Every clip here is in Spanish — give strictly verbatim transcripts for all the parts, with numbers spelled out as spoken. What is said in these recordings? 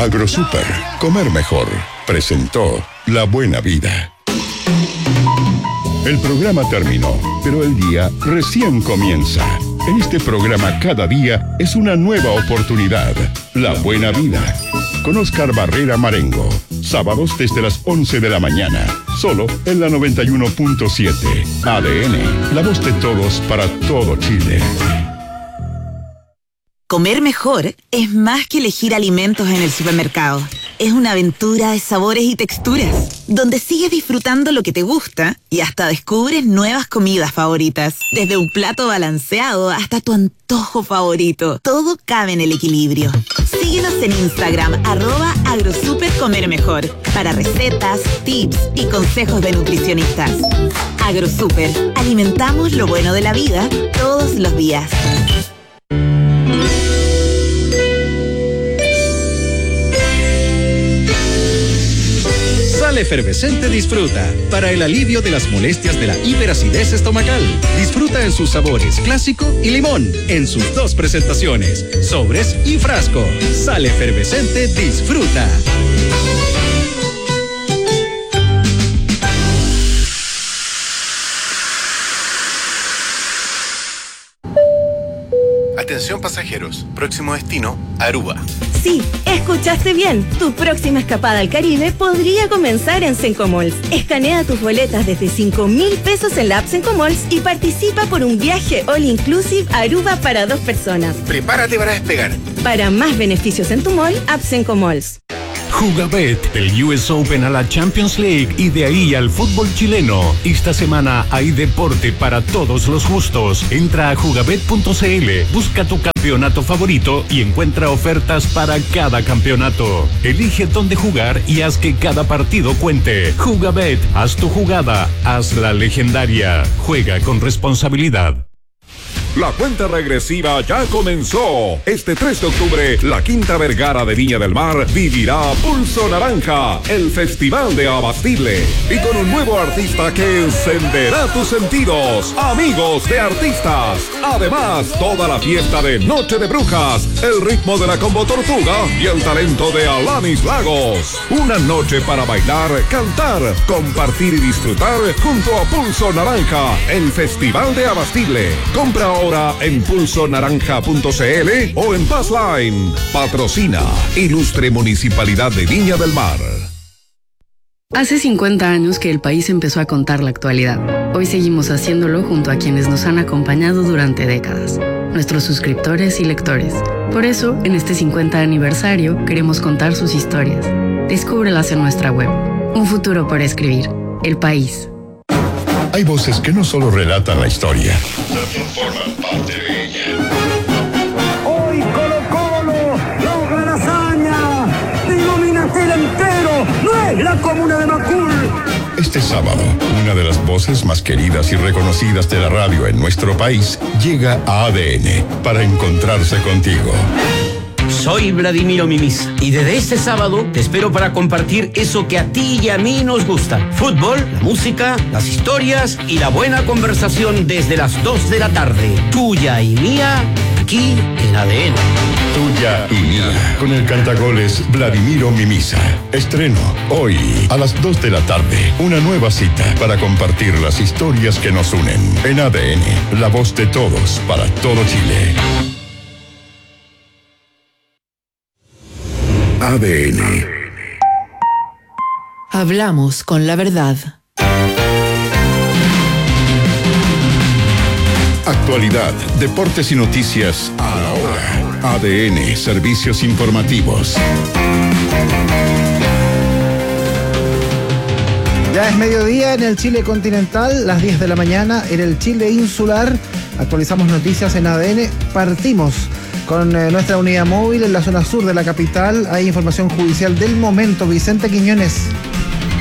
Agrosuper, comer mejor, presentó La Buena Vida. El programa terminó, pero el día recién comienza. En este programa cada día es una nueva oportunidad. La Buena Vida, con Oscar Barrera Marengo. Sábados desde las once de la mañana, solo en la noventa y uno punto siete. A D N, la voz de todos para todo Chile. Comer mejor es más que elegir alimentos en el supermercado. Es una aventura de sabores y texturas, donde sigues disfrutando lo que te gusta y hasta descubres nuevas comidas favoritas. Desde un plato balanceado hasta tu antojo favorito, todo cabe en el equilibrio. Síguenos en Instagram, arroba agrosupercomermejor, para recetas, tips y consejos de nutricionistas. Agrosuper, alimentamos lo bueno de la vida todos los días. Sal Efervescente Disfruta, para el alivio de las molestias de la hiperacidez estomacal. Disfruta en sus sabores clásico y limón, en sus dos presentaciones, sobres y frasco. Sal Efervescente Disfruta. Atención pasajeros, próximo destino, Aruba. Sí, escuchaste bien. Tu próxima escapada al Caribe podría comenzar en Sencomalls. Escanea tus boletas desde cinco mil pesos en la app Sencomalls y participa por un viaje all inclusive a Aruba para dos personas. Prepárate para despegar. Para más beneficios en tu mall, app Sencomalls. Jugabet, del U S Open a la Champions League y de ahí al fútbol chileno. Esta semana hay deporte para todos los gustos. Entra a jugabet punto c l, busca tu campeonato favorito y encuentra ofertas para cada campeonato. Elige dónde jugar y haz que cada partido cuente. Jugabet, haz tu jugada, hazla legendaria. Juega con responsabilidad. La cuenta regresiva ya comenzó. Este tres de octubre, la Quinta Vergara de Viña del Mar vivirá Pulso Naranja, el festival de Abastible. Y con un nuevo artista que encenderá tus sentidos. Amigos de artistas. Además, toda la fiesta de Noche de Brujas, el ritmo de la Combo Tortuga y el talento de Alanis Lagos. Una noche para bailar, cantar, compartir y disfrutar junto a Pulso Naranja, el festival de Abastible. Compra ahora en pulso naranja punto c l o en Passline. Patrocina Ilustre Municipalidad de Viña del Mar. Hace cincuenta años que el país empezó a contar la actualidad. Hoy seguimos haciéndolo junto a quienes nos han acompañado durante décadas, nuestros suscriptores y lectores. Por eso, en este cincuenta transaniversario, queremos contar sus historias. Descúbrelas en nuestra web. Un futuro por escribir. El País. Hay voces que no solo relatan la historia, también forman parte de ella. Hoy Colo Colo logra la hazaña de Nominatel entero. No es la comuna de Macul. Este sábado, una de las voces más queridas y reconocidas de la radio en nuestro país llega a A D N para encontrarse contigo. Soy Vladimiro Mimisa y desde este sábado te espero para compartir eso que a ti y a mí nos gusta. Fútbol, la música, las historias y la buena conversación desde las dos de la tarde. Tuya y mía, aquí en A D N. Tuya y mía, con el cantagoles Vladimiro Mimisa. Estreno hoy a las dos de la tarde. Una nueva cita para compartir las historias que nos unen. En A D N, la voz de todos para todo Chile. A D N. Hablamos con la verdad. Actualidad, deportes y noticias a la hora. A D N, servicios informativos. Ya es mediodía en el Chile continental, las diez de la mañana en el Chile insular. Actualizamos noticias en A D N. Partimos con eh, nuestra unidad móvil en la zona sur de la capital. Hay información judicial del momento. Vicente Quiñones.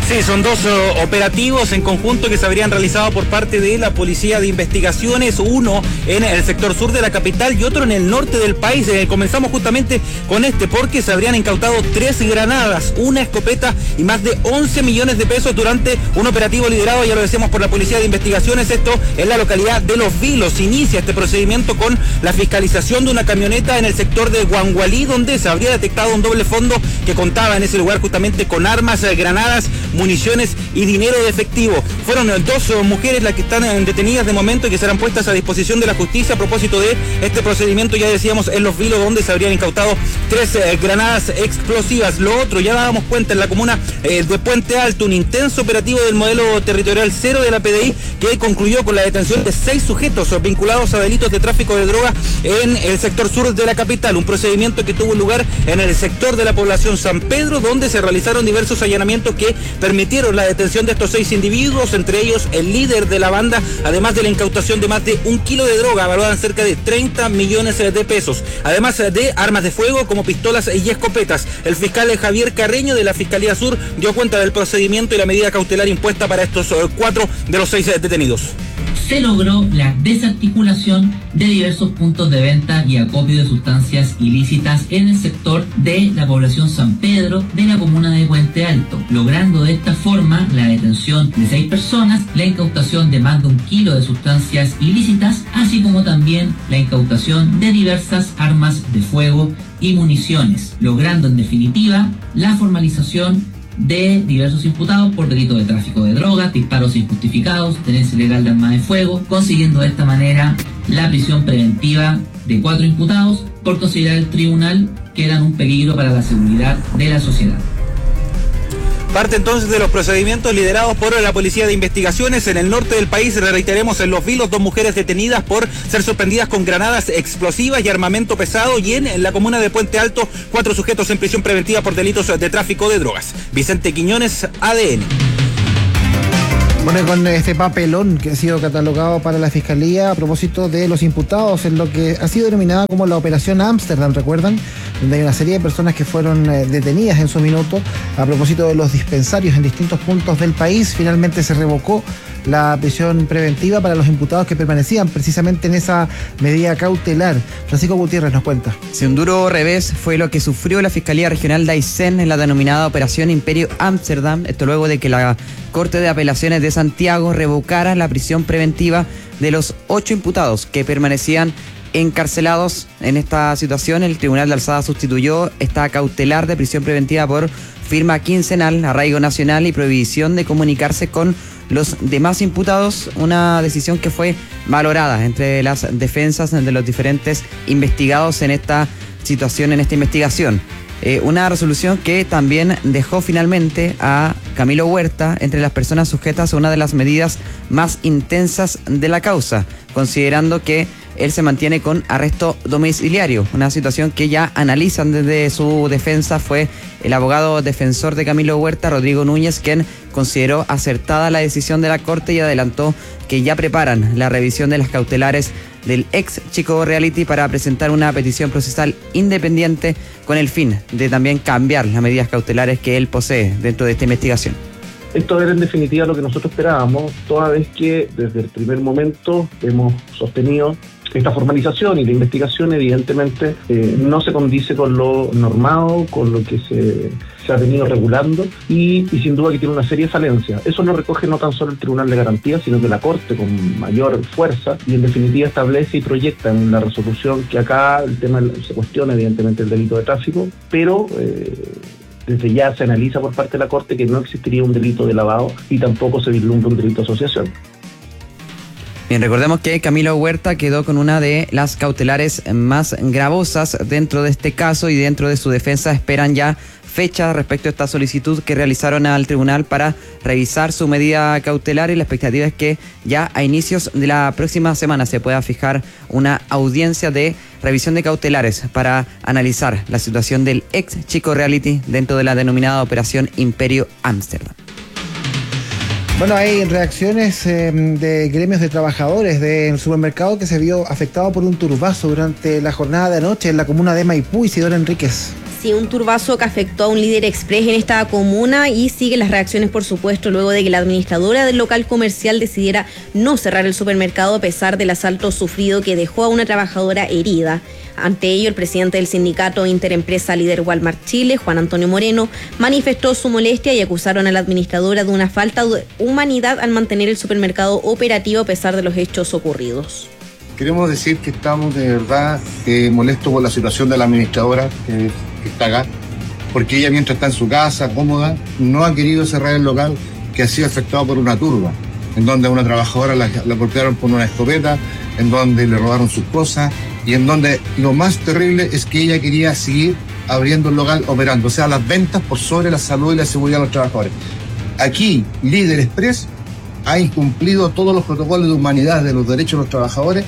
Sí, son dos uh, operativos en conjunto que se habrían realizado por parte de la Policía de Investigaciones, uno en el sector sur de la capital y otro en el norte del país. Eh, comenzamos justamente con este porque se habrían incautado tres granadas, una escopeta y más de once millones de pesos durante un operativo liderado, ya lo decíamos, por la Policía de Investigaciones, esto en la localidad de Los Vilos. Inicia este procedimiento con la fiscalización de una camioneta en el sector de Guangualí, donde se habría detectado un doble fondo que contaba en ese lugar justamente con armas, eh, granadas, municiones y dinero de efectivo. Fueron dos mujeres las que están detenidas de momento y que serán puestas a disposición de la justicia a propósito de este procedimiento, ya decíamos, en Los Vilos, donde se habrían incautado tres eh, granadas explosivas. Lo otro, ya dábamos cuenta en la comuna eh, de Puente Alto, un intenso operativo del modelo territorial cero de la P D I que concluyó con la detención de seis sujetos vinculados a delitos de tráfico de droga en el sector sur de la capital, un procedimiento que tuvo lugar en el sector de la población San Pedro, donde se realizaron diversos allanamientos que permitieron la detención de estos seis individuos, entre ellos el líder de la banda, además de la incautación de más de un kilo de droga valuada en cerca de treinta millones de pesos, además de armas de fuego como pistolas y escopetas. El fiscal Javier Carreño de la Fiscalía Sur dio cuenta del procedimiento y la medida cautelar impuesta para estos cuatro de los seis detenidos. Se logró la desarticulación de diversos puntos de venta y acopio de sustancias ilícitas en el sector de la población San Pedro de la comuna de Puente Alto, logrando de esta forma la detención de seis personas, la incautación de más de un kilo de sustancias ilícitas, así como también la incautación de diversas armas de fuego y municiones, logrando en definitiva la formalización de diversos imputados por delito de tráfico de drogas, disparos injustificados, tenencia ilegal de armas de fuego, consiguiendo de esta manera la prisión preventiva de cuatro imputados por considerar el tribunal que eran un peligro para la seguridad de la sociedad. Parte entonces de los procedimientos liderados por la Policía de Investigaciones en el norte del país. Reiteremos, en Los Vilos, dos mujeres detenidas por ser sorprendidas con granadas explosivas y armamento pesado, y en, en la comuna de Puente Alto, cuatro sujetos en prisión preventiva por delitos de tráfico de drogas. Vicente Quiñones, A D N. Bueno, con este papelón que ha sido catalogado para la Fiscalía a propósito de los imputados en lo que ha sido denominada como la Operación Ámsterdam, ¿recuerdan? Donde hay una serie de personas que fueron eh, detenidas en su minuto a propósito de los dispensarios en distintos puntos del país. Finalmente se revocó la prisión preventiva para los imputados que permanecían precisamente en esa medida cautelar. Francisco Gutiérrez nos cuenta. Si un duro revés fue lo que sufrió la Fiscalía Regional de Aysén en la denominada Operación Imperio Ámsterdam, esto luego de que la Corte de Apelaciones de Santiago revocara la prisión preventiva de los ocho imputados que permanecían encarcelados. En esta situación, el Tribunal de Alzada sustituyó esta cautelar de prisión preventiva por firma quincenal, arraigo nacional y prohibición de comunicarse con los demás imputados, una decisión que fue valorada entre las defensas de los diferentes investigados en esta situación, en esta investigación. Eh, una resolución que también dejó finalmente a Camilo Huerta entre las personas sujetas a una de las medidas más intensas de la causa, considerando que él se mantiene con arresto domiciliario, una situación que ya analizan desde su defensa. Fue el abogado defensor de Camilo Huerta, Rodrigo Núñez, quien consideró acertada la decisión de la Corte y adelantó que ya preparan la revisión de las cautelares del ex Chico Reality para presentar una petición procesal independiente con el fin de también cambiar las medidas cautelares que él posee dentro de esta investigación. Esto era en definitiva lo que nosotros esperábamos, toda vez que desde el primer momento hemos sostenido esta formalización y la investigación evidentemente eh, no se condice con lo normado, con lo que se, se ha venido regulando y, y sin duda que tiene una seria falencia. Eso lo recoge no tan solo el Tribunal de Garantía, sino que la Corte con mayor fuerza y en definitiva establece y proyecta en la resolución que acá el tema se cuestiona evidentemente el delito de tráfico, pero eh, desde ya se analiza por parte de la Corte que no existiría un delito de lavado y tampoco se vislumbra un delito de asociación. Bien, recordemos que Camilo Huerta quedó con una de las cautelares más gravosas dentro de este caso y dentro de su defensa esperan ya fecha respecto a esta solicitud que realizaron al tribunal para revisar su medida cautelar y la expectativa es que ya a inicios de la próxima semana se pueda fijar una audiencia de revisión de cautelares para analizar la situación del ex Chico Reality dentro de la denominada Operación Imperio Ámsterdam. Bueno, hay reacciones eh, de gremios de trabajadores del supermercado que se vio afectado por un turbazo durante la jornada de anoche en la comuna de Maipú. Isidora Enríquez. Sí, un turbazo que afectó a un líder express en esta comuna y sigue las reacciones, por supuesto, luego de que la administradora del local comercial decidiera no cerrar el supermercado a pesar del asalto sufrido que dejó a una trabajadora herida. Ante ello, el presidente del sindicato Interempresa Líder Walmart Chile, Juan Antonio Moreno, manifestó su molestia y acusaron a la administradora de una falta de humanidad al mantener el supermercado operativo a pesar de los hechos ocurridos. Queremos decir que estamos de verdad eh, molestos por la situación de la administradora eh, que está acá, porque ella, mientras está en su casa, cómoda, no ha querido cerrar el local, que ha sido afectado por una turba, en donde a una trabajadora la, la golpearon con una escopeta, en donde le robaron sus cosas, y en donde lo más terrible es que ella quería seguir abriendo el local operando, o sea, las ventas por sobre la salud y la seguridad de los trabajadores. Aquí, Líder Express ha incumplido todos los protocolos de humanidad de los derechos de los trabajadores.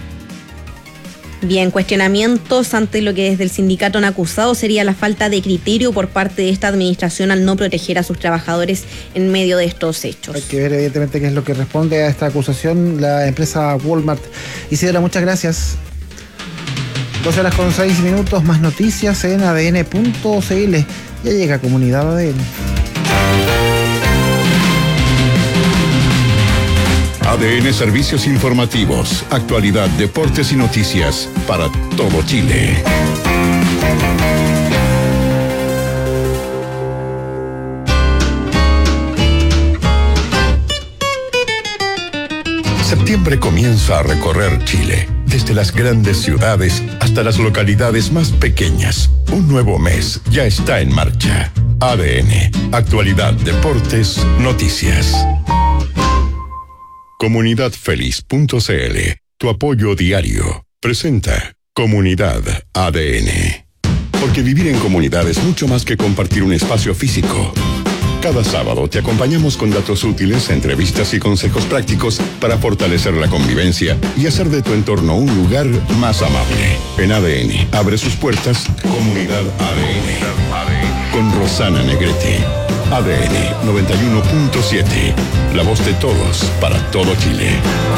Bien, cuestionamientos ante lo que desde el sindicato han acusado sería la falta de criterio por parte de esta administración al no proteger a sus trabajadores en medio de estos hechos. Hay que ver evidentemente qué es lo que responde a esta acusación la empresa Walmart. Isidora, muchas gracias. doce horas con seis minutos, más noticias en A D N punto C L. Ya llega Comunidad A D N. A D N Servicios Informativos, actualidad, deportes y noticias para todo Chile. Septiembre comienza a recorrer Chile, desde las grandes ciudades hasta las localidades más pequeñas. Un nuevo mes ya está en marcha. A D N, actualidad, deportes, noticias. Comunidad Feliz punto C L, tu apoyo diario, presenta Comunidad A D N. Porque vivir en comunidad es mucho más que compartir un espacio físico. Cada sábado te acompañamos con datos útiles, entrevistas y consejos prácticos para fortalecer la convivencia y hacer de tu entorno un lugar más amable. En A D N abre sus puertas Comunidad A D N con Rosana Negrete. A D N noventa y uno punto siete, la voz de todos para todo Chile.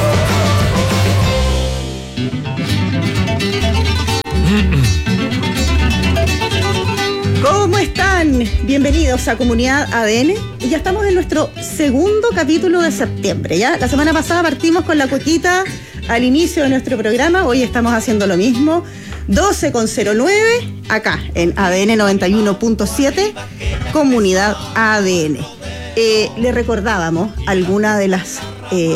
¿Cómo están? Bienvenidos a Comunidad A D N. Y ya estamos en nuestro segundo capítulo de septiembre. Ya la semana pasada partimos con la cuequita al inicio de nuestro programa. Hoy estamos haciendo lo mismo. doce con cero nueve, acá en A D N noventa y uno punto siete, Comunidad A D N. Eh, le recordábamos algunas de las eh,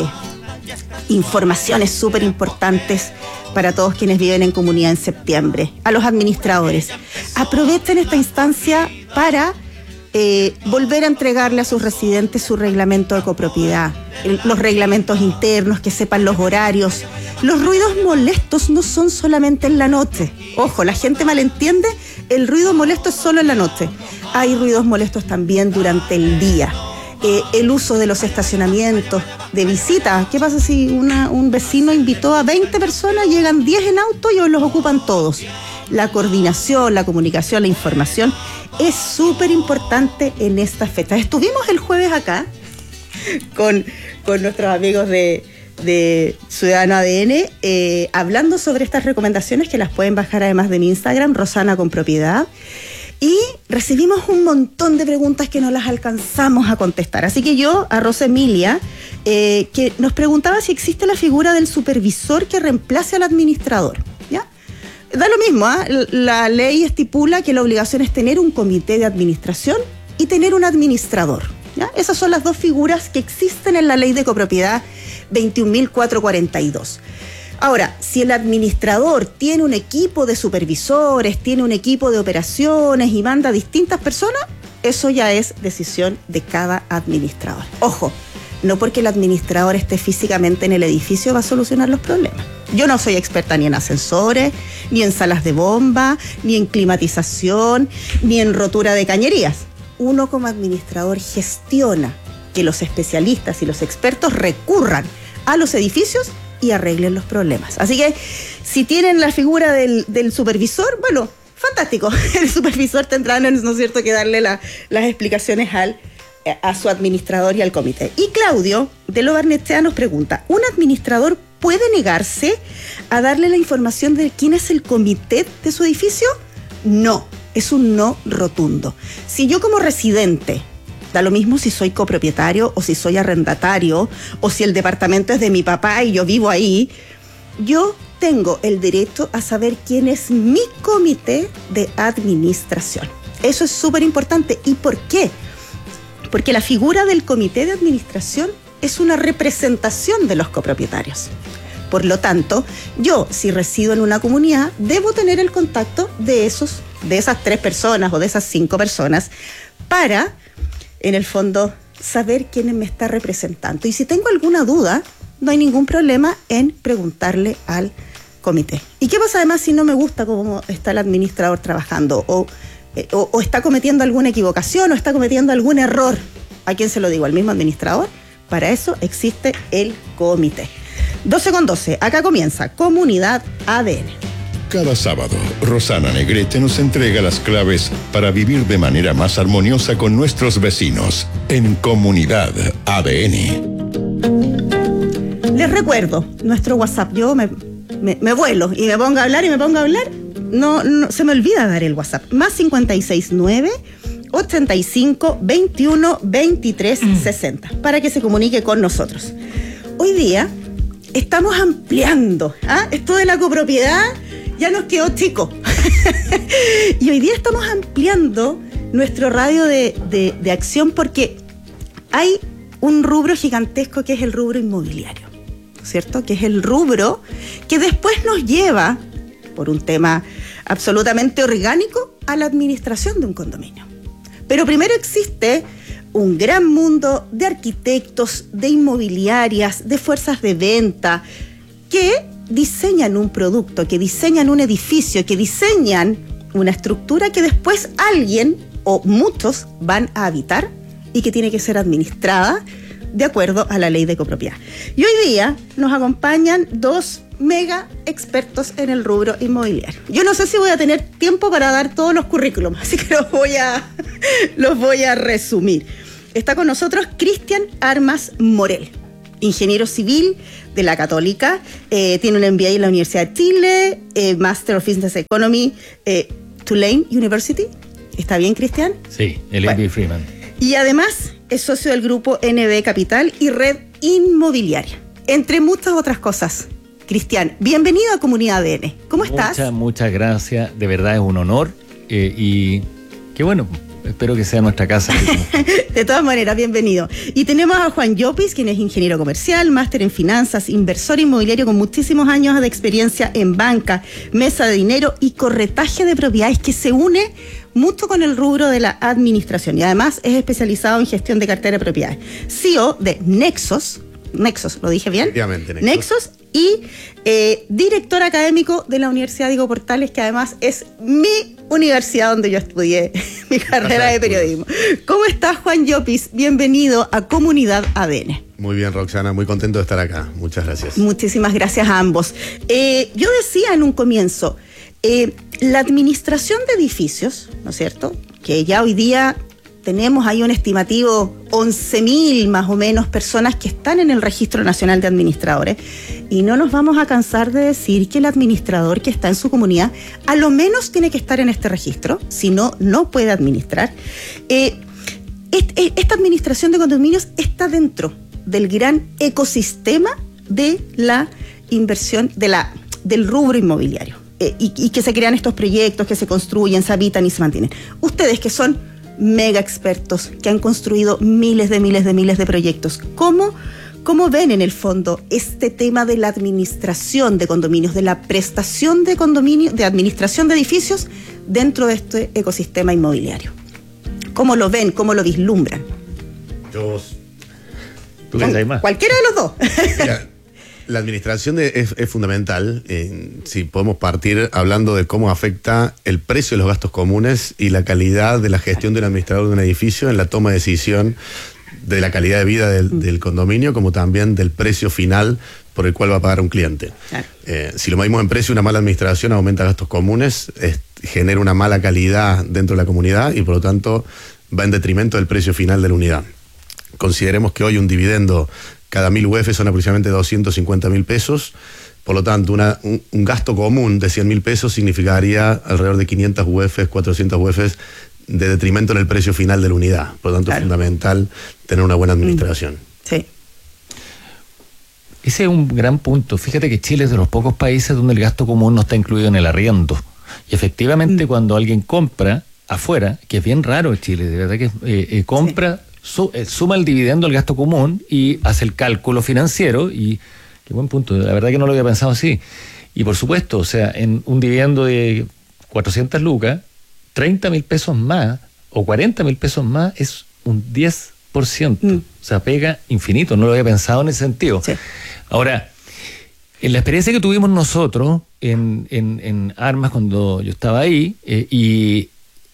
informaciones súper importantes para todos quienes viven en comunidad en septiembre. A los administradores, aprovechen esta instancia para eh, volver a entregarle a sus residentes su reglamento de copropiedad, el, los reglamentos internos, que sepan los horarios. Los ruidos molestos no son solamente en la noche. Ojo, la gente malentiende, el ruido molesto es solo en la noche. Hay ruidos molestos también durante el día. Eh, el uso de los estacionamientos, de visita. ¿Qué pasa si una, un vecino invitó a veinte personas, llegan diez en auto y los ocupan todos? La coordinación, la comunicación, la información es súper importante en estas fechas. Estuvimos el jueves acá con, con nuestros amigos de... de Ciudadano A D N, eh, hablando sobre estas recomendaciones que las pueden bajar además de mi Instagram, Rosana con Propiedad, y recibimos un montón de preguntas que no las alcanzamos a contestar. Así que yo, a Rosa Emilia, eh, que nos preguntaba si existe la figura del supervisor que reemplace al administrador. ¿Ya? Da lo mismo, ¿eh? La ley estipula que la obligación es tener un comité de administración y tener un administrador. ¿Ya? Esas son las dos figuras que existen en la ley de copropiedad veintiún mil cuatrocientos cuarenta y dos. Ahora, si el administrador tiene un equipo de supervisores, tiene un equipo de operaciones y manda a distintas personas, eso ya es decisión de cada administrador. Ojo, no porque el administrador esté físicamente en el edificio va a solucionar los problemas. Yo no soy experta ni en ascensores, ni en salas de bomba, ni en climatización, ni en rotura de cañerías. Uno como administrador gestiona que los especialistas y los expertos recurran a los edificios y arreglen los problemas. Así que si tienen la figura del, del supervisor, bueno, fantástico. El supervisor tendrá, ¿no es cierto?, que darle la, las explicaciones al, a su administrador y al comité. Y Claudio de Lo Barnechea nos pregunta, ¿un administrador puede negarse a darle la información de quién es el comité de su edificio? No. es un no rotundo. Si yo como residente, da lo mismo si soy copropietario o si soy arrendatario o si el departamento es de mi papá y yo vivo ahí, yo tengo el derecho a saber quién es mi comité de administración. Eso es súper importante. ¿Y por qué? Porque la figura del comité de administración es una representación de los copropietarios. Por lo tanto, yo, si resido en una comunidad, debo tener el contacto de esos, de esas tres personas o de esas cinco personas para, en el fondo, saber quién me está representando. Y si tengo alguna duda, no hay ningún problema en preguntarle al comité. ¿Y qué pasa además si no me gusta cómo está el administrador trabajando o, eh, o, o está cometiendo alguna equivocación o está cometiendo algún error? ¿A quién se lo digo? ¿Al mismo administrador? Para eso existe el comité. doce con doce, acá comienza Comunidad A D N. Cada sábado, Rosana Negrete nos entrega las claves para vivir de manera más armoniosa con nuestros vecinos en Comunidad A D N. Les recuerdo, nuestro WhatsApp, yo me, me, me vuelo y me pongo a hablar y me pongo a hablar, no, no se me olvida dar el WhatsApp, más cincuenta y seis nueve, ochenta y cinco, veintiuno, veintitrés, sesenta, para que se comunique con nosotros. Hoy día estamos ampliando, ¿ah? Esto de la copropiedad ya nos quedó chico. Y hoy día estamos ampliando nuestro radio de, de, de acción porque hay un rubro gigantesco que es el rubro inmobiliario, ¿cierto? Que es el rubro que después nos lleva, por un tema absolutamente orgánico, a la administración de un condominio. Pero primero existe un gran mundo de arquitectos, de inmobiliarias, de fuerzas de venta, que diseñan un producto, que diseñan un edificio, que diseñan una estructura que después alguien o muchos van a habitar y que tiene que ser administrada de acuerdo a la ley de copropiedad. Y hoy día nos acompañan dos mega expertos en el rubro inmobiliario. Yo no sé si voy a tener tiempo para dar todos los currículums, así que los voy a, los voy a resumir. Está con nosotros Cristian Armas Morel, ingeniero civil de la Católica, eh, tiene un M B A en la Universidad de Chile, eh, Master of Business Economy, eh, Tulane University. ¿Está bien, Cristian? Sí, el bueno. M B A Freeman. Y además es socio del grupo N B Capital y Red Inmobiliaria, entre muchas otras cosas. Cristian, bienvenido a Comunidad A D N. ¿Cómo estás? Muchas, muchas gracias. De verdad es un honor eh, y qué bueno, espero que sea nuestra casa. De todas maneras, bienvenido. Y tenemos a Juan Llopis, quien es ingeniero comercial, máster en finanzas, inversor inmobiliario con muchísimos años de experiencia en banca, mesa de dinero y corretaje de propiedades, que se une mucho con el rubro de la administración y además es especializado en gestión de cartera de propiedades. C E O de Nexos, Nexos, ¿lo dije bien? Efectivamente, Nexos. Nexos y eh, director académico de la Universidad Diego Portales, que además es mi universidad donde yo estudié mi carrera de periodismo. ¿Cómo estás, Juan Llopis? Bienvenido a Comunidad A D N. Muy bien, Roxana, muy contento de estar acá. Muchas gracias. Muchísimas gracias a ambos. Eh, yo decía en un comienzo, eh, la administración de edificios, ¿no es cierto?, que ya hoy día tenemos ahí un estimativo once mil más o menos personas que están en el Registro Nacional de Administradores, y no nos vamos a cansar de decir que el administrador que está en su comunidad a lo menos tiene que estar en este registro, si no, no puede administrar. Eh, este, esta administración de condominios está dentro del gran ecosistema de la inversión, de la, del rubro inmobiliario, eh, y, y que se crean estos proyectos, que se construyen, se habitan y se mantienen. Ustedes que son mega expertos, que han construido miles de miles de miles de proyectos, ¿cómo, cómo ven en el fondo este tema de la administración de condominios, de la prestación de condominios, de administración de edificios dentro de este ecosistema inmobiliario? ¿Cómo lo ven? ¿Cómo lo vislumbran? Yo... ¿Tú qué más? Cualquiera de los dos. Mira, la administración de, es, es fundamental. Eh, si podemos partir hablando de cómo afecta el precio de los gastos comunes y la calidad de la gestión del administrador de un edificio en la toma de decisión de la calidad de vida del, del condominio, como también del precio final por el cual va a pagar un cliente. Claro. Eh, si lo medimos en precio, una mala administración aumenta gastos comunes, es, genera una mala calidad dentro de la comunidad y por lo tanto va en detrimento del precio final de la unidad. Consideremos que hoy un dividendo cada mil U F son aproximadamente doscientos cincuenta mil pesos. Por lo tanto, una, un, un gasto común de cien mil pesos significaría alrededor de quinientas U Fs, cuatrocientas U Fs de detrimento en el precio final de la unidad. Por lo tanto, claro, es fundamental tener una buena administración. Sí. Ese es un gran punto. Fíjate que Chile es de los pocos países donde el gasto común no está incluido en el arriendo. Y efectivamente, mm. cuando alguien compra afuera, que es bien raro en Chile, de verdad que eh, eh, compra, sí. su, eh, suma el dividendo al gasto común y hace el cálculo financiero. Y qué buen punto, la verdad que no lo había pensado así. Y por supuesto, o sea, en un dividendo de cuatrocientas lucas, treinta mil pesos más o cuarenta mil pesos más es un diez por ciento. Mm. O sea, pega infinito, no lo había pensado en ese sentido. Sí. Ahora, en la experiencia que tuvimos nosotros en, en, en Armas cuando yo estaba ahí, eh, y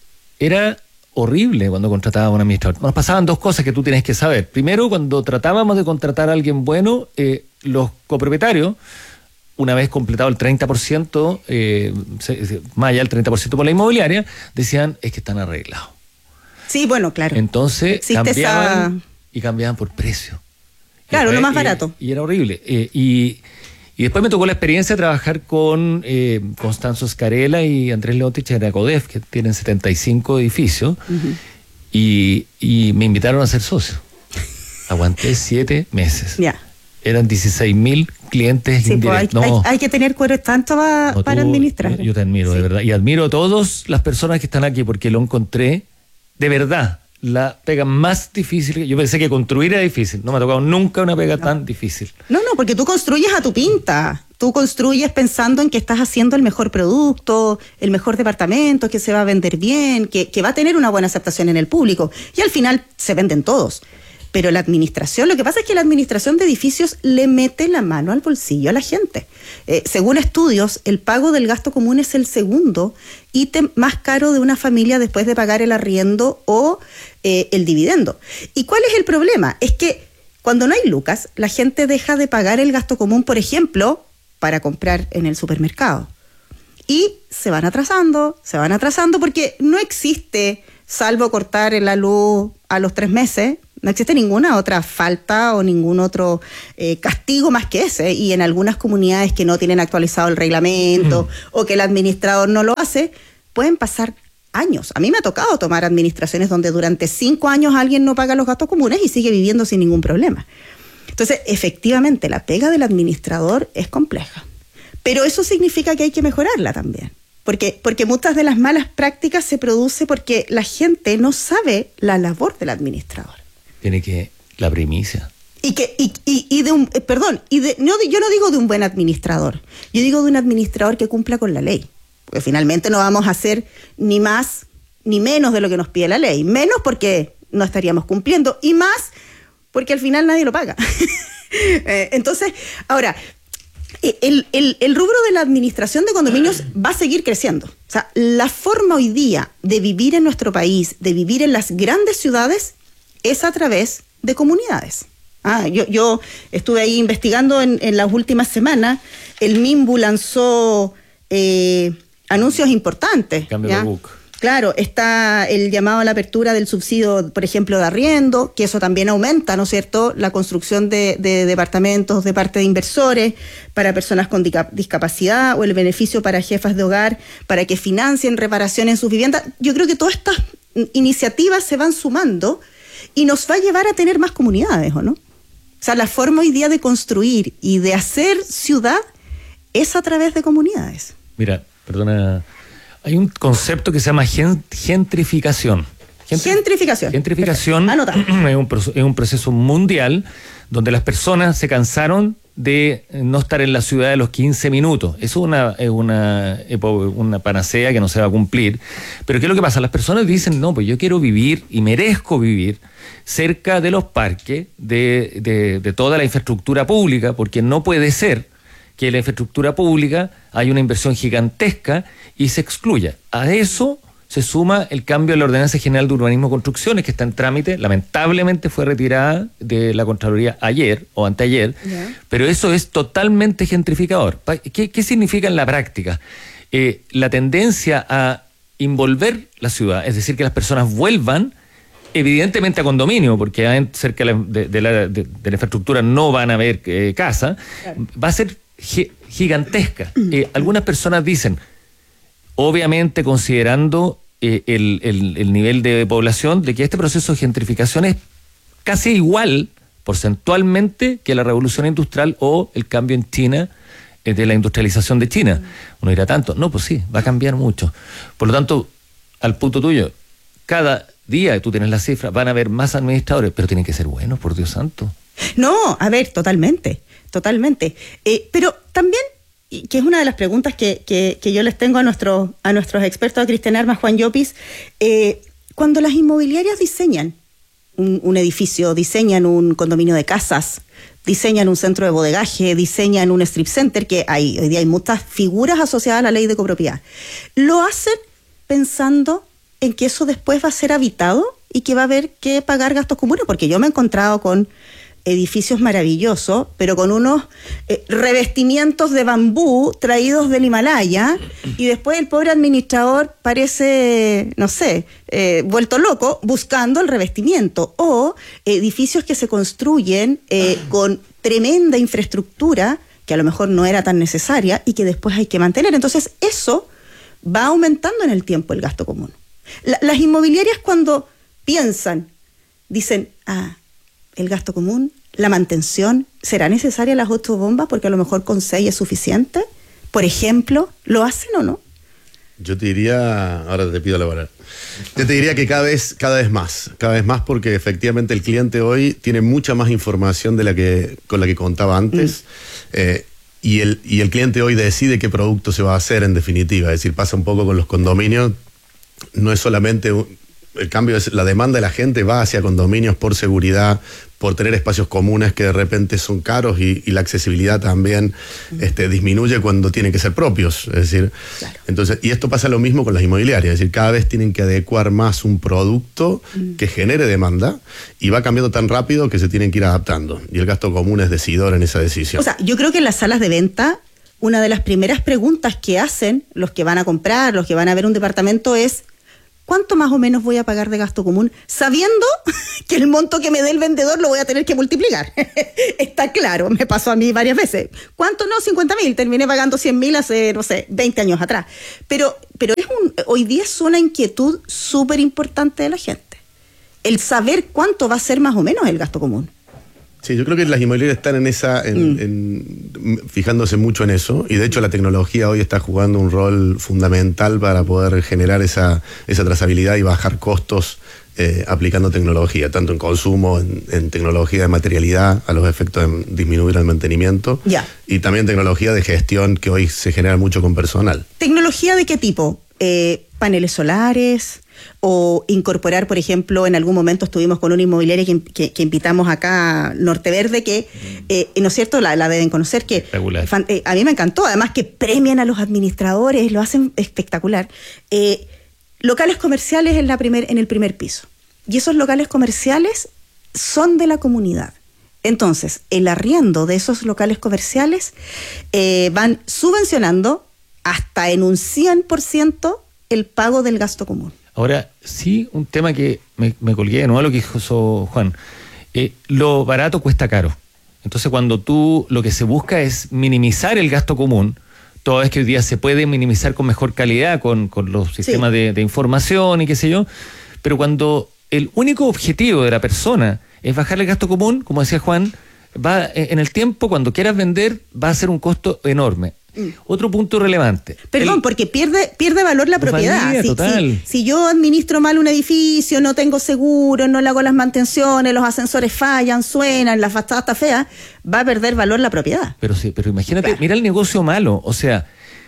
era horrible cuando contratábamos a un administrador. Nos pasaban dos cosas que tú tienes que saber. Primero, cuando tratábamos de contratar a alguien bueno, eh, los copropietarios, una vez completado el treinta por ciento, eh, más allá del treinta por ciento por la inmobiliaria, decían, es que están arreglados. Sí, bueno, claro. Entonces, Existe cambiaban esa... y cambiaban por precio. Claro, y, lo más barato. Y, y era horrible. Eh, y, y después me tocó la experiencia de trabajar con eh, Constanzo Scarella y Andrés Leontich en Acodef, que tienen setenta y cinco edificios, uh-huh. y, y me invitaron a ser socio. Aguanté siete meses. Ya. Eran dieciséis mil clientes sí, indirectos. Pues hay, no, hay, hay que tener cuero tanto va, no, para tú, administrar. Yo te admiro, sí. de verdad. Y admiro a todas las personas que están aquí porque lo encontré, de verdad, la pega más difícil. Yo pensé que construir era difícil. No me ha tocado nunca una pega no. tan difícil. No, no, porque tú construyes a tu pinta. Tú construyes pensando en que estás haciendo el mejor producto, el mejor departamento, que se va a vender bien, que, que va a tener una buena aceptación en el público. Y al final se venden todos. Pero la administración, lo que pasa es que la administración de edificios le mete la mano al bolsillo a la gente. Eh, según estudios, el pago del gasto común es el segundo ítem más caro de una familia después de pagar el arriendo o eh, el dividendo. ¿Y cuál es el problema? Es que cuando no hay lucas, la gente deja de pagar el gasto común, por ejemplo, para comprar en el supermercado. Y se van atrasando, se van atrasando porque no existe, salvo cortar la luz a los tres meses, no existe ninguna otra falta o ningún otro eh, castigo más que ese. Y en algunas comunidades que no tienen actualizado el reglamento mm. o que el administrador no lo hace, pueden pasar años. A mí me ha tocado tomar administraciones donde durante cinco años alguien no paga los gastos comunes y sigue viviendo sin ningún problema. Entonces, efectivamente, la pega del administrador es compleja. Pero eso significa que hay que mejorarla también. Porque, porque muchas de las malas prácticas se producen porque la gente no sabe la labor del administrador. Tiene que, la primicia. Y que, y, y, y de un, eh, perdón, y de, no, yo no digo de un buen administrador, yo digo de un administrador que cumpla con la ley. Porque finalmente no vamos a hacer ni más ni menos de lo que nos pide la ley. Menos porque no estaríamos cumpliendo y más porque al final nadie lo paga. eh, entonces, ahora, el, el, el rubro de la administración de condominios va a seguir creciendo. O sea, la forma hoy día de vivir en nuestro país, de vivir en las grandes ciudades, es a través de comunidades. Ah, yo, yo estuve ahí investigando en, en las últimas semanas. El MIMBU lanzó eh, anuncios importantes. Cambio ¿ya? de book. Claro, está el llamado a la apertura del subsidio, por ejemplo, de arriendo, que eso también aumenta, ¿no es cierto?, la construcción de, de departamentos de parte de inversores para personas con discapacidad, o el beneficio para jefas de hogar para que financien reparaciones en sus viviendas. Yo creo que todas estas iniciativas se van sumando y nos va a llevar a tener más comunidades, ¿o no? O sea, la forma hoy día de construir y de hacer ciudad es a través de comunidades. Mira, perdona, hay un concepto que se llama gentrificación. Gentri- gentrificación. Gentrificación es un, es un proceso mundial donde las personas se cansaron de no estar en la ciudad de los quince minutos. Eso es una, es una, una panacea que no se va a cumplir. Pero ¿qué es lo que pasa? Las personas dicen, no, pues yo quiero vivir y merezco vivir cerca de los parques, de, de, de toda la infraestructura pública, porque no puede ser que en la infraestructura pública hay una inversión gigantesca y se excluya. A eso se suma el cambio de la Ordenanza General de Urbanismo y Construcciones, que está en trámite, lamentablemente fue retirada de la Contraloría ayer o anteayer, yeah. pero eso es totalmente gentrificador. ¿Qué, qué significa en la práctica? Eh, la tendencia a envolver la ciudad, es decir, que las personas vuelvan evidentemente a condominio, porque cerca de la, de, de la, de, de la infraestructura no van a haber eh, casa, claro. va a ser gi- gigantesca. Eh, algunas personas dicen, obviamente considerando eh, el, el, el nivel de población, de que este proceso de gentrificación es casi igual porcentualmente que la revolución industrial o el cambio en China, eh, de la industrialización de China. Uno dirá tanto, no, pues sí, va a cambiar mucho. Por lo tanto, al punto tuyo, cada día, tú tienes la cifra, van a haber más administradores, pero tienen que ser buenos, por Dios santo. No, a ver, totalmente, totalmente. Eh, pero también, y que es una de las preguntas que, que, que yo les tengo a, nuestro, a nuestros expertos, a Cristian Armas, Juan Llopis, eh, cuando las inmobiliarias diseñan un, un edificio, diseñan un condominio de casas, diseñan un centro de bodegaje, diseñan un strip center, que hay, hoy día hay muchas figuras asociadas a la ley de copropiedad, lo hacen pensando en que eso después va a ser habitado y que va a haber que pagar gastos comunes, porque yo me he encontrado con edificios maravillosos, pero con unos eh, revestimientos de bambú traídos del Himalaya, y después el pobre administrador parece, no sé, eh, vuelto loco buscando el revestimiento, o edificios que se construyen eh, con tremenda infraestructura que a lo mejor no era tan necesaria y que después hay que mantener. Entonces eso va aumentando en el tiempo el gasto común. La, las inmobiliarias, cuando piensan, dicen, ah, el gasto común, la mantención, ¿será necesaria las ocho bombas porque a lo mejor con seis es suficiente? Por ejemplo, ¿lo hacen o no? Yo te diría, ahora te pido la palabra, yo te diría que cada vez, cada vez más, cada vez más, porque efectivamente el cliente hoy tiene mucha más información de la que, con la que contaba antes, mm. eh, y, el, y el cliente hoy decide qué producto se va a hacer en definitiva. Es decir, pasa un poco con los condominios, no es solamente un, el cambio, es la demanda de la gente va hacia condominios por seguridad, por tener espacios comunes que de repente son caros, y, y la accesibilidad también uh-huh. este, disminuye cuando tienen que ser propios. Es decir, claro. entonces, y esto pasa lo mismo con las inmobiliarias, es decir, cada vez tienen que adecuar más un producto uh-huh. que genere demanda, y va cambiando tan rápido que se tienen que ir adaptando, y el gasto común es decidor en esa decisión. O sea, yo creo que en las salas de venta, una de las primeras preguntas que hacen los que van a comprar, los que van a ver un departamento es: ¿cuánto más o menos voy a pagar de gasto común? Sabiendo que el monto que me dé el vendedor lo voy a tener que multiplicar. Está claro, me pasó a mí varias veces. ¿Cuánto? No, cincuenta mil. Terminé pagando cien mil hace, no sé, veinte años atrás. Pero, pero es un, hoy día es una inquietud súper importante de la gente. El saber cuánto va a ser más o menos el gasto común. Sí, yo creo que las inmobiliarias están en esa, en, mm. en, fijándose mucho en eso, y de hecho la tecnología hoy está jugando un rol fundamental para poder generar esa, esa trazabilidad y bajar costos eh, aplicando tecnología, tanto en consumo, en, en tecnología de materialidad, a los efectos de disminuir el mantenimiento, ya. y también tecnología de gestión, que hoy se genera mucho con personal. ¿Tecnología de qué tipo? Eh, ¿Paneles solares? O incorporar, por ejemplo, en algún momento estuvimos con una inmobiliaria que, que, que invitamos acá, Norte Verde, que, eh, ¿no es cierto?, la, la deben conocer, que eh, a mí me encantó, además que premian a los administradores, lo hacen espectacular. Eh, locales comerciales en, la primer, en el primer piso, y esos locales comerciales son de la comunidad. Entonces, el arriendo de esos locales comerciales eh, van subvencionando hasta en un cien por ciento el pago del gasto común. Ahora, sí, un tema que me, me colgué de nuevo a lo que dijo Juan. Eh, lo barato cuesta caro. Entonces, cuando tú lo que se busca es minimizar el gasto común, toda vez que hoy día se puede minimizar con mejor calidad, con, con los sistemas sí. de, de información y qué sé yo, pero cuando el único objetivo de la persona es bajar el gasto común, como decía Juan, va en el tiempo, cuando quieras vender, va a ser un costo enorme. Mm. Otro punto relevante. Perdón, el, porque pierde pierde valor la propiedad. Valía, si, total. Si, si yo administro mal un edificio, no tengo seguro, no le hago las mantenciones, los ascensores fallan, suenan, la fachada está fea, va a perder valor la propiedad. Pero sí, pero imagínate, claro. Mira el negocio malo, o sea,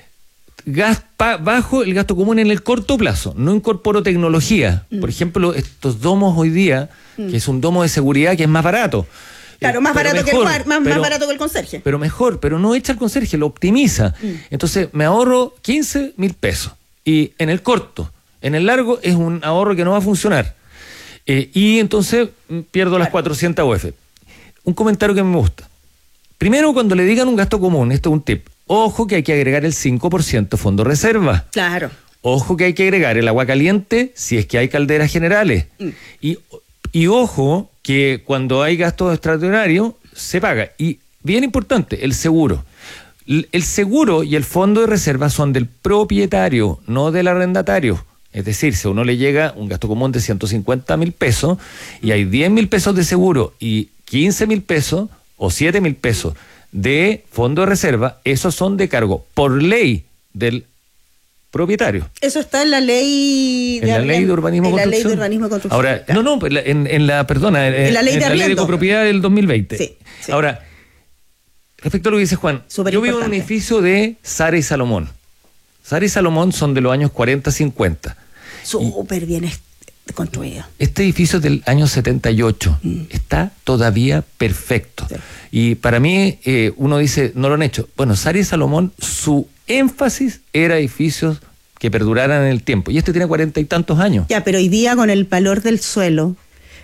gas, pa, bajo el gasto común en el corto plazo, no incorporo tecnología. Mm. Por ejemplo, estos domos hoy día, mm. que es un domo de seguridad que es más barato. Claro, más barato, mejor, que el, más, más pero, barato que el conserje. Pero mejor, pero no echa el conserje, lo optimiza. Mm. Entonces me ahorro quince mil pesos. Y en el corto, en el largo es un ahorro que no va a funcionar. Eh, y entonces pierdo claro. las cuatrocientas U F. Un comentario que me gusta. Primero, cuando le digan un gasto común, esto es un tip. Ojo que hay que agregar el cinco por ciento fondo reserva. Claro. Ojo que hay que agregar el agua caliente si es que hay calderas generales. Mm. Y, y ojo que cuando hay gastos extraordinarios se paga. Y bien importante, el seguro. El seguro y el fondo de reserva son del propietario, no del arrendatario. Es decir, si a uno le llega un gasto común de ciento cincuenta mil pesos y hay diez mil pesos de seguro y quince mil pesos o siete mil pesos de fondo de reserva, esos son de cargo por ley del propietario. Eso está en la ley de, en la ley de urbanismo, en la construcción. ley de urbanismo y construcción. Ahora, no, no, en, en la, perdona, en, en la ley en de, la ley de copropiedad del dos mil veinte. Sí, sí. Ahora, respecto a lo que dice Juan, Súper yo vivo en un edificio de Sara y Salomón. Sara y Salomón son de los años cuarenta cincuenta. Súper bien construido. Este edificio es del año setenta y ocho. Mm. Está todavía perfecto. Sí. Y para mí, eh, uno dice, no lo han hecho. Bueno, Sara y Salomón, su énfasis era edificios que perduraran en el tiempo. Y este tiene cuarenta y tantos años. Ya, pero hoy día con el valor del suelo,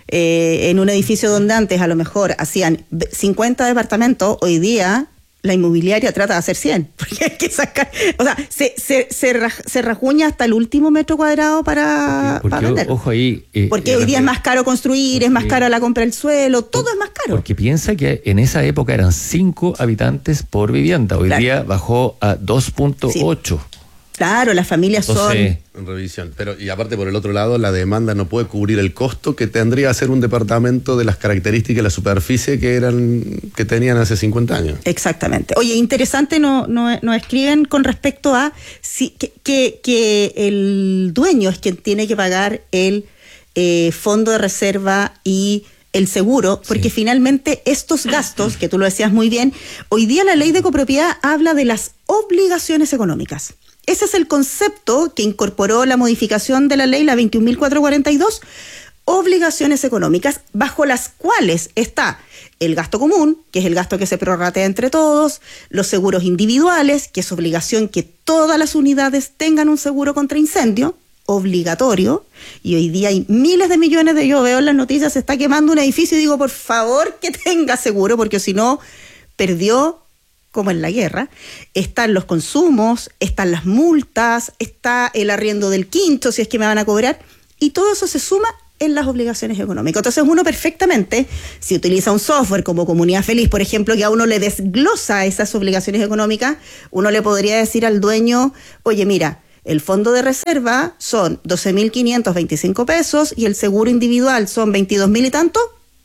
eh, en un edificio donde antes a lo mejor hacían cincuenta departamentos, hoy día la inmobiliaria trata de hacer cien, porque hay que sacar, o sea, se, se, se, raj, se rajuña hasta el último metro cuadrado para, porque, porque, para vender. Ojo ahí. Eh, porque eh, hoy día es más caro construir, porque, es más cara la compra del suelo, todo es más caro. Porque piensa que en esa época eran cinco habitantes por vivienda, hoy claro. día bajó a dos punto ocho. Sí. Claro, las familias Entonces, son... En revisión. Pero, y aparte, por el otro lado, la demanda no puede cubrir el costo que tendría hacer un departamento de las características de la superficie que eran que tenían hace cincuenta años. Exactamente. Oye, interesante, nos no, no escriben con respecto a si, que, que, que el dueño es quien tiene que pagar el eh, fondo de reserva y el seguro, porque sí. finalmente estos gastos, que tú lo decías muy bien, hoy día la ley de copropiedad habla de las obligaciones económicas. Ese es el concepto que incorporó la modificación de la ley, la veintiún mil cuatrocientos cuarenta y dos, obligaciones económicas, bajo las cuales está el gasto común, que es el gasto que se prorratea entre todos, los seguros individuales, que es obligación que todas las unidades tengan un seguro contra incendio, obligatorio, y hoy día hay miles de millones de, yo veo en las noticias, se está quemando un edificio y digo, por favor que tenga seguro, porque si no, perdió como en la guerra. Están los consumos, están las multas, está el arriendo del quinto, si es que me van a cobrar, y todo eso se suma en las obligaciones económicas. Entonces uno perfectamente, si utiliza un software como Comunidad Feliz, por ejemplo, que a uno le desglosa esas obligaciones económicas, uno le podría decir al dueño, oye, mira, el fondo de reserva son doce mil quinientos veinticinco pesos y el seguro individual son veintidós mil y tanto,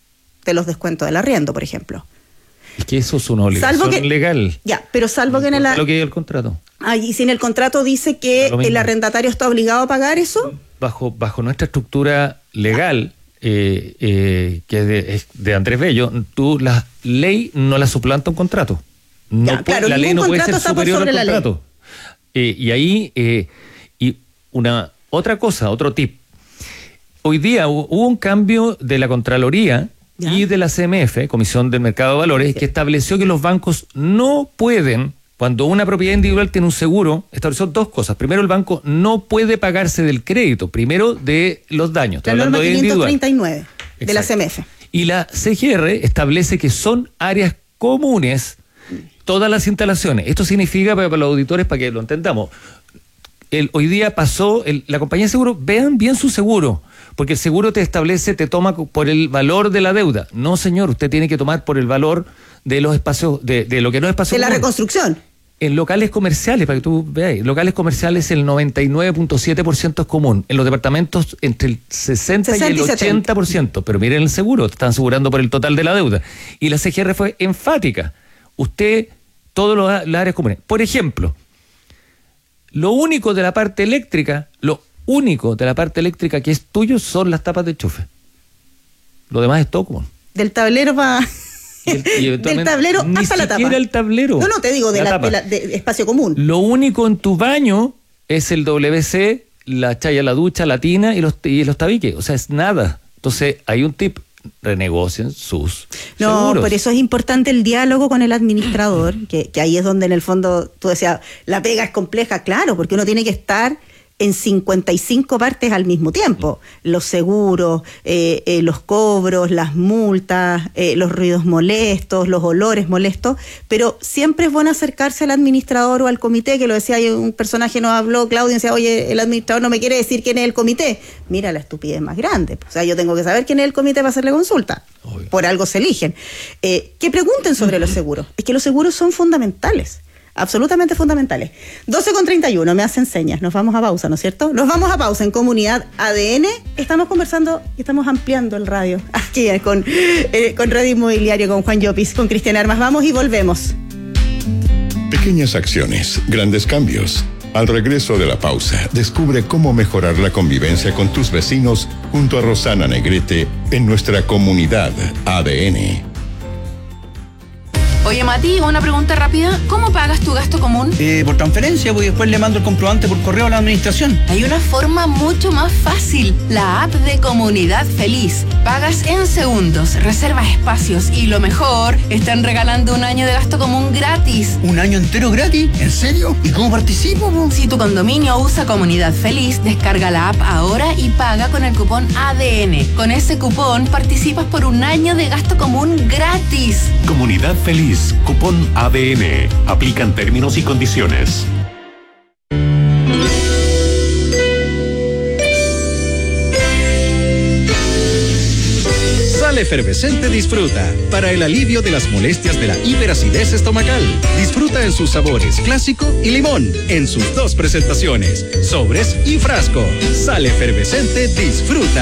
te los descuento del arriendo, por ejemplo. Es que eso es una obligación que, legal. Ya, pero salvo que en el... Lo que dice el contrato. Ah, y si en el contrato dice que el arrendatario está obligado a pagar eso. Bajo, bajo nuestra estructura legal, eh, eh, que es de, es de Andrés Bello, tú la ley no la suplanta un contrato. No ya, puede, claro, la ley no puede ser superior al contrato. Eh, y ahí, eh, y una otra cosa, otro tip. Hoy día hubo un cambio de la Contraloría ¿Ya? y de la C M F, Comisión del Mercado de Valores, sí. que estableció que los bancos no pueden, cuando una propiedad individual tiene un seguro, estableció dos cosas. Primero, el banco no puede pagarse del crédito, primero de los daños. La norma quinientos treinta y nueve de Exacto. la C M F. Y la C G R establece que son áreas comunes todas las instalaciones. Esto significa, para, para los auditores, para que lo entendamos, el, hoy día pasó, el, la compañía de seguro, vean bien su seguro, porque el seguro te establece, te toma por el valor de la deuda. No, señor, usted tiene que tomar por el valor de los espacios, de, de lo que no es espacio de común. La reconstrucción. En locales comerciales, para que tú veas, locales comerciales el noventa y nueve punto siete por ciento es común. En los departamentos entre el sesenta, sesenta y el ochenta por ciento. Pero miren el seguro, te están asegurando por el total de la deuda. Y la C G R fue enfática. Usted, todas las áreas comunes. Por ejemplo, lo único de la parte eléctrica, lo único de la parte eléctrica que es tuyo son las tapas de enchufe. Lo demás es todo común. Del tablero va... del tablero ni hasta la tapa. Ni siquiera el tablero. No, no, te digo, de, la, de, la, de espacio común. Lo único en tu baño es el W C, la chaya, la ducha, la tina y los, y los tabiques. O sea, es nada. Entonces, hay un tip. Renegocien sus No, seguros. Por eso es importante el diálogo con el administrador, que, que ahí es donde en el fondo tú decías, la pega es compleja, claro, porque uno tiene que estar en cincuenta y cinco partes al mismo tiempo. Los seguros, eh, eh, los cobros, las multas, eh, los ruidos molestos, los olores molestos, pero siempre es bueno acercarse al administrador o al comité, que lo decía, un personaje nos habló, Claudio, y decía, oye, el administrador no me quiere decir quién es el comité. Mira la estupidez más grande. O sea, yo tengo que saber quién es el comité para hacerle consulta. Obvio. Por algo se eligen. Eh, que pregunten sobre los seguros. Es que los seguros son fundamentales. absolutamente fundamentales. doce con treinta y uno, me hacen señas, nos vamos a pausa, ¿no es cierto? Nos vamos a pausa en Comunidad A D N, estamos conversando y estamos ampliando el radio, aquí con, eh, con Radio Inmobiliario, con Juan Llopis, con Cristian Armas, vamos y volvemos. Pequeñas acciones, grandes cambios. Al regreso de la pausa, descubre cómo mejorar la convivencia con tus vecinos junto a Rosana Negrete en nuestra Comunidad A D N. Oye, Mati, una pregunta rápida. ¿Cómo pagas tu gasto común? Eh, por transferencia, pues después le mando el comprobante por correo a la administración. Hay una forma mucho más fácil. La app de Comunidad Feliz. Pagas en segundos, reservas espacios y lo mejor, están regalando un año de gasto común gratis. ¿Un año entero gratis? ¿En serio? ¿Y cómo participo, po? Si tu condominio usa Comunidad Feliz, descarga la app ahora y paga con el cupón A D N. Con ese cupón participas por un año de gasto común gratis. Comunidad Feliz. Cupón A D N. Aplican términos y condiciones. Sal Efervescente Disfruta, para el alivio de las molestias de la hiperacidez estomacal. Disfruta en sus sabores clásico y limón, en sus dos presentaciones, sobres y frasco. Sal Efervescente Disfruta.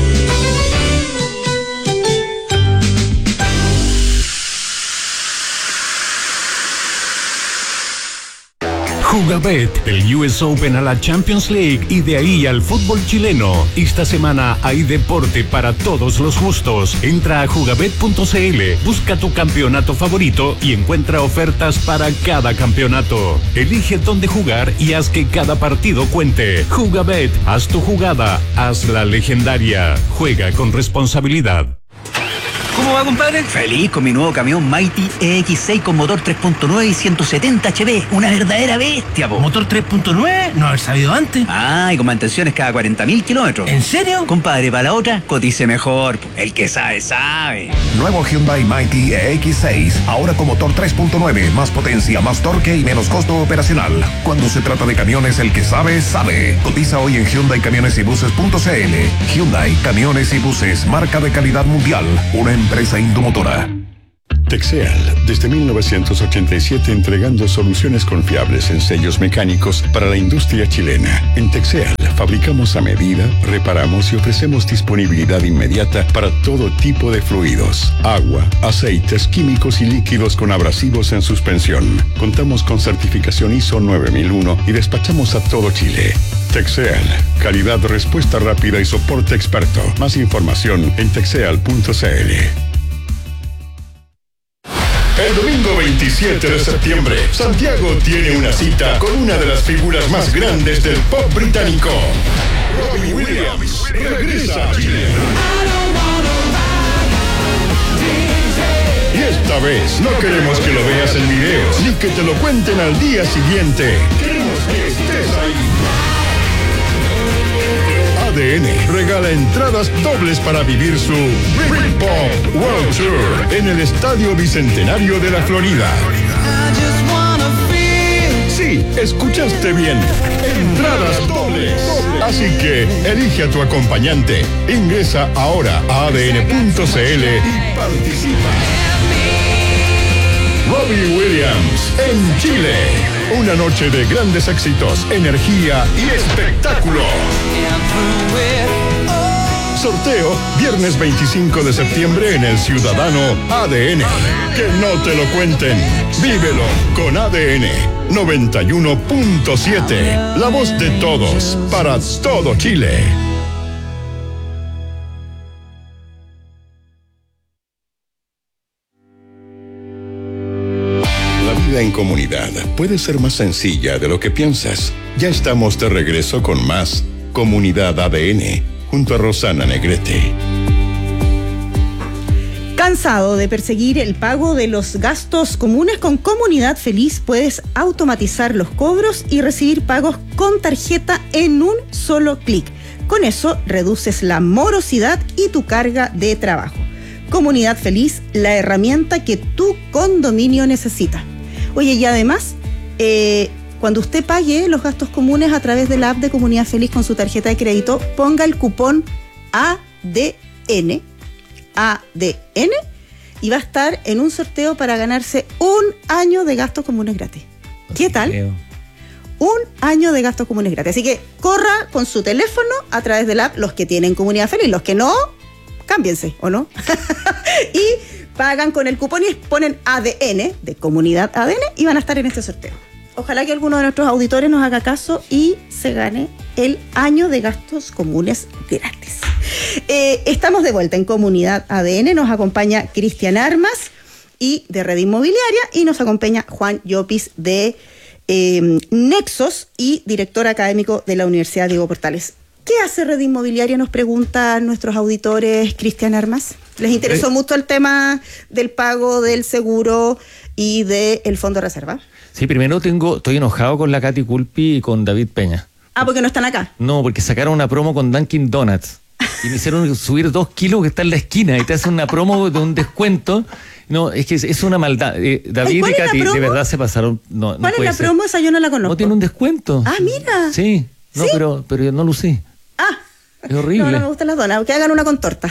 Jugabet, del U S Open a la Champions League y de ahí al fútbol chileno. Esta semana hay deporte para todos los gustos. Entra a jugabet punto c l, busca tu campeonato favorito y encuentra ofertas para cada campeonato. Elige dónde jugar y haz que cada partido cuente. Jugabet, haz tu jugada, hazla legendaria. Juega con responsabilidad. ¿Cómo va, compadre? Feliz con mi nuevo camión Mighty E X seis con motor tres punto nueve y ciento setenta H P. Una verdadera bestia, po. ¿Motor tres punto nueve? No haber sabido antes. Ah, y con mantenciones cada cuarenta mil kilómetros. ¿En serio? Compadre, para la otra, cotice mejor, po. El que sabe, sabe. Nuevo Hyundai Mighty E X seis. Ahora con motor tres punto nueve. Más potencia, más torque y menos costo operacional. Cuando se trata de camiones, el que sabe, sabe. Cotiza hoy en hyundai camiones y buses punto c l. Hyundai Camiones y Buses. Marca de calidad mundial. Una empresa indomotora. Texeal, desde mil novecientos ochenta y siete entregando soluciones confiables en sellos mecánicos para la industria chilena. En Texeal fabricamos a medida, reparamos y ofrecemos disponibilidad inmediata para todo tipo de fluidos, agua, aceites, químicos y líquidos con abrasivos en suspensión. Contamos con certificación I S O nueve mil uno y despachamos a todo Chile. Texeal, calidad, respuesta rápida y soporte experto. Más información en texeal punto c l. El domingo veintisiete de septiembre, Santiago tiene una cita con una de las figuras más grandes del pop británico. Robbie Williams regresa a Chile. Y esta vez no queremos que lo veas en videos, ni que te lo cuenten al día siguiente. Queremos que estés ahí. A D N regala entradas dobles para vivir su Britpop World Tour en el Estadio Bicentenario de la Florida. Sí, escuchaste bien. Entradas dobles. Así que elige a tu acompañante. Ingresa ahora a a d n punto c l y participa. Robbie Williams en Chile. Una noche de grandes éxitos, energía y espectáculo. Sorteo viernes veinticinco de septiembre en el Ciudadano A D N. Que no te lo cuenten. Vívelo con A D N noventa y uno punto siete. La voz de todos para todo Chile. En comunidad puede ser más sencilla de lo que piensas. Ya estamos de regreso con más Comunidad A D N junto a Rosana Negrete. ¿Cansado de perseguir el pago de los gastos comunes? Con Comunidad Feliz puedes automatizar los cobros y recibir pagos con tarjeta en un solo clic. Con eso reduces la morosidad y tu carga de trabajo. Comunidad Feliz, la herramienta que tu condominio necesita. Oye, y además, eh, cuando usted pague los gastos comunes a través de la app de Comunidad Feliz con su tarjeta de crédito, ponga el cupón A D N, A D N, y va a estar en un sorteo para ganarse un año de gastos comunes gratis. ¿Qué tal? Creo. Un año de gastos comunes gratis. Así que corra con su teléfono a través del app, los que tienen Comunidad Feliz, los que no, cámbiense, ¿o no? Y pagan con el cupón y ponen A D N, de Comunidad A D N, y van a estar en este sorteo. Ojalá que alguno de nuestros auditores nos haga caso y se gane el año de gastos comunes gratis. Eh, estamos de vuelta en Comunidad A D N, nos acompaña Cristian Armas y de Red Inmobiliaria, y nos acompaña Juan Llopis de Eh, Nexos y director académico de la Universidad Diego Portales. ¿Qué hace Red Inmobiliaria? Nos preguntan nuestros auditores. Cristian Armas, ¿les interesó eh. mucho el tema del pago del seguro y del fondo de reserva? Sí, primero tengo, estoy enojado con la Katy Culpi y con David Peña. Ah, porque no están acá. No, porque sacaron una promo con Dunkin' Donuts y me hicieron subir dos kilos que está en la esquina y te hacen una promo de un descuento. No, es que es, es una maldad. Eh, David y Katy de verdad se pasaron. No, ¿Cuál no es puede la ser. promo? Esa yo no la conozco. No tiene un descuento. Ah, mira. Sí, no, ¿Sí? pero pero yo no lo sé. Ah. Es horrible. No, no me gustan las donas. Que hagan una con torta.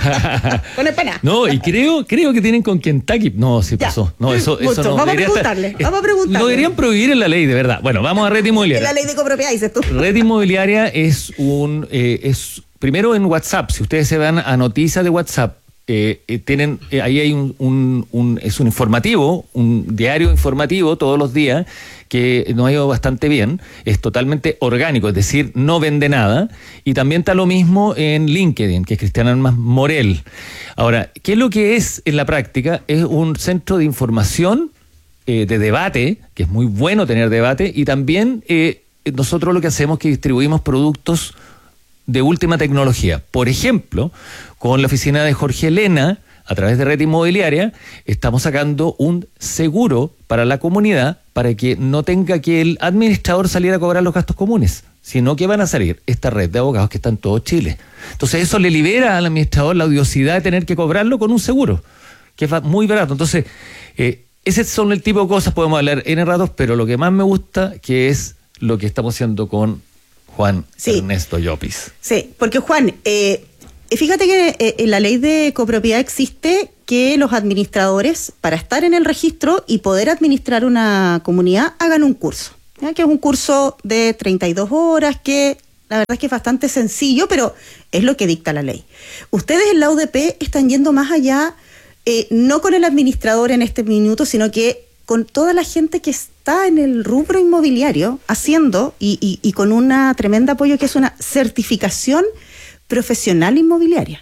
Con empanada. No, y creo creo que tienen con Kentucky. No, sí Ya. pasó. No, eso, Mucho. eso no. Vamos a debería preguntarle. estar- Vamos a preguntarle. Lo deberían prohibir en la ley, de verdad. Bueno, vamos a Red Es Inmobiliaria. la ley de copropiedad, dices tú. Red Inmobiliaria es un eh, es primero en WhatsApp. Si ustedes se van a noticias de WhatsApp, eh, eh, tienen eh, ahí hay un, un, un es un informativo, un diario informativo todos los días que nos ha ido bastante bien. Es totalmente orgánico, es decir, no vende nada. Y también está lo mismo en LinkedIn, que es Cristian Armas Morel. Ahora, ¿qué es lo que es en la práctica? Es un centro de información, eh, de debate, que es muy bueno tener debate, y también eh, nosotros lo que hacemos es que distribuimos productos de última tecnología. Por ejemplo, con la oficina de Jorge Elena, a través de Red Inmobiliaria, estamos sacando un seguro para la comunidad para que no tenga que el administrador salir a cobrar los gastos comunes, sino que van a salir esta red de abogados que está en todo Chile. Entonces eso le libera al administrador la odiosidad de tener que cobrarlo con un seguro, que es muy barato. Entonces, eh, ese son el tipo de cosas, podemos hablar en ratos, pero lo que más me gusta que es lo que estamos haciendo con Juan Sí. Ernesto Llopis. Sí, porque Juan, eh, fíjate que eh, en la ley de copropiedad existe que los administradores, para estar en el registro y poder administrar una comunidad, hagan un curso, ¿ya? Que es un curso de treinta y dos horas, que la verdad es que es bastante sencillo, pero es lo que dicta la ley. Ustedes en la U D P están yendo más allá, eh, no con el administrador en este minuto, sino que con toda la gente que está en el rubro inmobiliario haciendo y, y, y con un tremendo apoyo que es una certificación profesional inmobiliaria.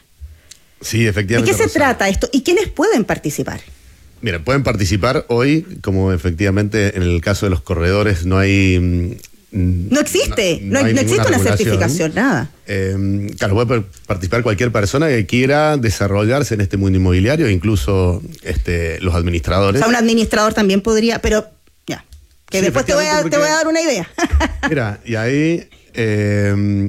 Sí, ¿De efectivamente. qué se Rosario. trata esto? ¿Y quiénes pueden participar? Mira, pueden participar hoy, como efectivamente en el caso de los corredores no hay... mm, No existe, no, no hay no existe ninguna una regulación. certificación, nada. Eh, claro, puede participar cualquier persona que quiera desarrollarse en este mundo inmobiliario, incluso este, los O administradores. sea, un administrador también podría, pero ya, que Sí, después te voy, a, efectivamente, te voy a dar una idea. Mira, y ahí... eh,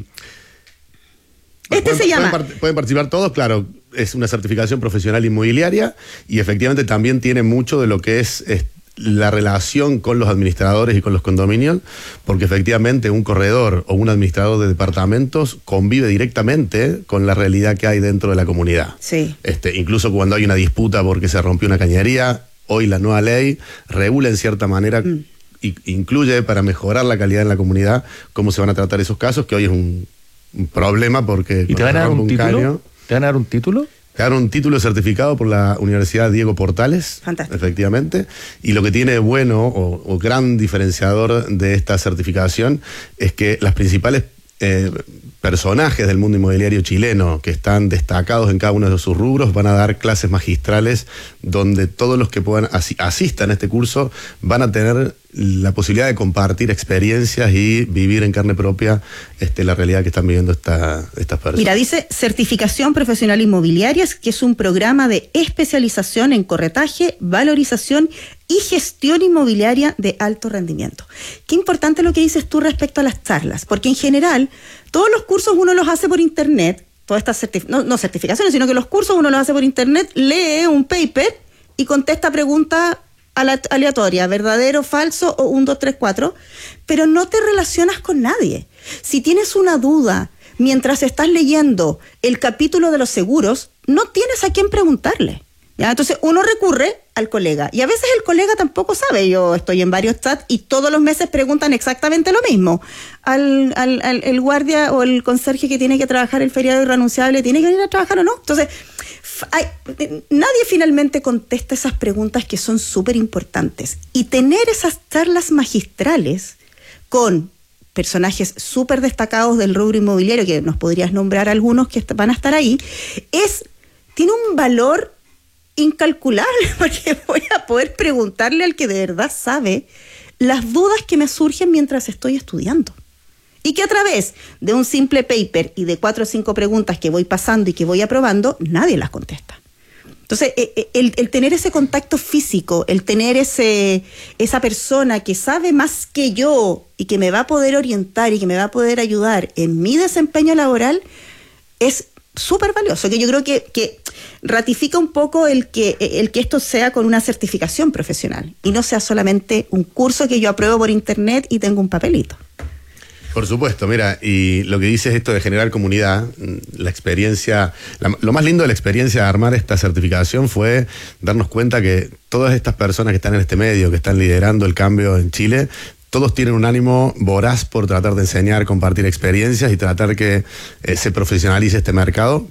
Este pueden, se llama- Pueden, part- pueden participar todos, claro, es una certificación profesional inmobiliaria y efectivamente también tiene mucho de lo que es, es la relación con los administradores y con los condominios, porque efectivamente un corredor o un administrador de departamentos convive directamente con la realidad que hay dentro de la comunidad. Sí. Este, incluso cuando hay una disputa porque se rompió una cañería, hoy la nueva ley regula en cierta manera Mm. y incluye para mejorar la calidad en la comunidad cómo se van a tratar esos casos, que hoy es un, un problema porque... ¿Y te van a dar cuando un se rompe título? caño, ¿Te van a dar un título? te dan un título certificado por la Universidad Diego Portales. Fantástico. Efectivamente. Y lo que tiene bueno o, o gran diferenciador de esta certificación es que las principales eh, personajes del mundo inmobiliario chileno que están destacados en cada uno de sus rubros van a dar clases magistrales donde todos los que puedan asi- asistan a este curso van a tener la posibilidad de compartir experiencias y vivir en carne propia este, la realidad que están viviendo esta, estas personas. Mira, dice Certificación Profesional Inmobiliaria, que es un programa de especialización en corretaje, valorización y gestión inmobiliaria de alto rendimiento. Qué importante lo que dices tú respecto a las charlas, porque en general todos los cursos uno los hace por internet, todas estas certif- no, no certificaciones, sino que los cursos uno los hace por internet, lee un paper y contesta preguntas ala- aleatoria, verdadero, falso o un, dos, tres, cuatro, pero no te relacionas con nadie. Si tienes una duda mientras estás leyendo el capítulo de los seguros, no tienes a quién preguntarle, ¿ya? Entonces uno recurre al colega. Y a veces el colega tampoco sabe. Yo estoy en varios chats y todos los meses preguntan exactamente lo mismo. Al, al, al el guardia o el conserje que tiene que trabajar el feriado irrenunciable, ¿tiene que venir a trabajar o no? Entonces, hay, nadie finalmente contesta esas preguntas que son súper importantes. Y tener esas charlas magistrales con personajes súper destacados del rubro inmobiliario, que nos podrías nombrar algunos que van a estar ahí, es, tiene un valor incalculable, porque voy a poder preguntarle al que de verdad sabe las dudas que me surgen mientras estoy estudiando. Y que a través de un simple paper y de cuatro o cinco preguntas que voy pasando y que voy aprobando, nadie las contesta. Entonces, el, el tener ese contacto físico, el tener ese, esa persona que sabe más que yo y que me va a poder orientar y que me va a poder ayudar en mi desempeño laboral, es súper valioso, que yo creo que, que ratifica un poco el que, el que esto sea con una certificación profesional y no sea solamente un curso que yo apruebo por internet y tengo un papelito. Por supuesto, mira, y lo que dices esto de generar comunidad, la experiencia, la, lo más lindo de la experiencia de armar esta certificación fue darnos cuenta que todas estas personas que están en este medio, que están liderando el cambio en Chile, todos tienen un ánimo voraz por tratar de enseñar, compartir experiencias y tratar que eh, se profesionalice este mercado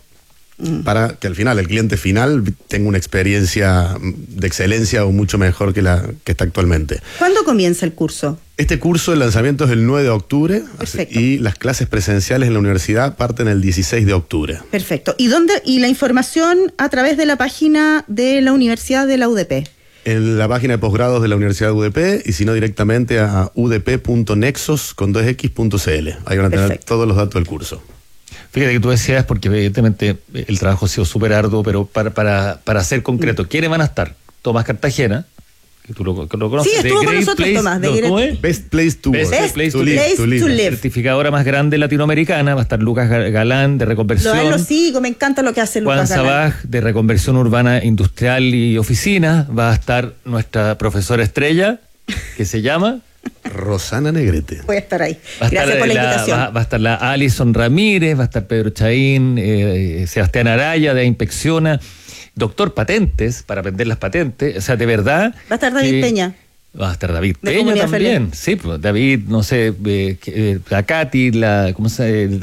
para que al final el cliente final tenga una experiencia de excelencia o mucho mejor que la que está actualmente. ¿Cuándo comienza el curso? Este curso, el lanzamiento es el nueve de octubre. Perfecto. Y las clases presenciales en la universidad parten el dieciséis de octubre. Perfecto. ¿Y dónde? Y la información a través de la página de la Universidad de la U D P. En la página de posgrados de la Universidad de U D P y si no directamente a u d p punto nexos con dos x punto c l. Ahí van a tener Perfecto. Todos los datos del curso. Fíjate que tú decías, porque evidentemente el trabajo ha sido súper arduo, pero para, para, para ser concreto, ¿quiénes van a estar? Tomás Cartagena, que tú lo, que lo conoces. Sí, estuvo de con nosotros, Place, Tomás. De no, Great... ¿cómo es? Best Place to Best, Work. Best Place, to, to, live, live, to live. La certificadora más grande latinoamericana. Va a estar Lucas Galán, de Reconversión. Lo, lo sigo, me encanta lo que hace Lucas Juan Galán. Sabaj, de Reconversión Urbana Industrial y Oficina. Va a estar nuestra profesora estrella, que se llama... Rosana Negrete. Voy a estar ahí. Va a Gracias estar por la la, invitación. Va, va a estar la Alison Ramírez, va a estar Pedro Chaín, eh, Sebastián Araya de Inspecciona, doctor Patentes, para aprender las patentes. O sea, de verdad. Va a estar David que, Peña. Va a estar David de Peña también. Feliz. Sí, pues David, no sé, eh, la Katy, la, ¿cómo se llama?